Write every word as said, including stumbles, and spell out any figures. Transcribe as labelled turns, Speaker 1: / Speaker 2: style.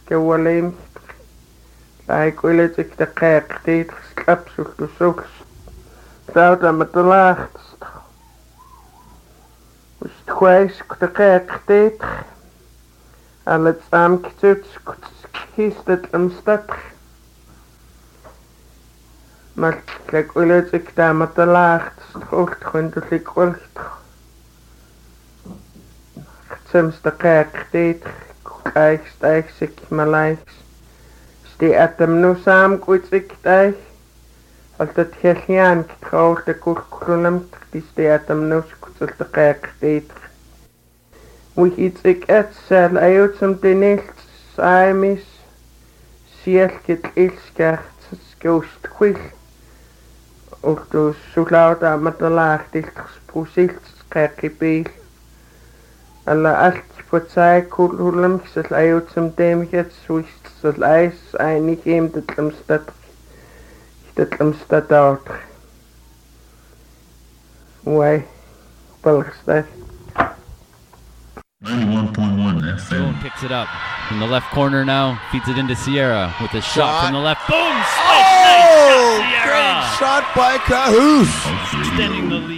Speaker 1: كواليم لاي كولتك دقائق تيت خسلبس وخلصوكس تاوتا مطلاختس وش تخويس كدقائق تيت على تسام كتوتس كيستت المستطخ مالك كولتك دا مطلاختس تخوخت خندو لك ولخت ختسمس دقائق تيت كايك ستايك سكي ملايكس ستي أتمنو سام كويتسك تايك قلت تخيليان كتخول تكول كلهم تخدي ستي أتمنو سكوتل دقائق تيت ويهيتسك أتسال أيوت سمتينيل سايميس سيال كتليلسكاخ تسكوش تخويل قلتو سولاودا مطلاخ تلتخ سبوسيل تسقاقي بيل alla allt på cykel hulum sel ayut som demget swist sel eis einig im detlemstad detlemstad out way balstad
Speaker 2: ninety-one point one F M.
Speaker 3: Picks it up in the left corner now, feeds it into Sierra with a shot, shot from the left. Boom!
Speaker 4: Oh,
Speaker 3: Nice shot, Sierra.
Speaker 4: Great shot by Cahoose.
Speaker 3: Extending the lead.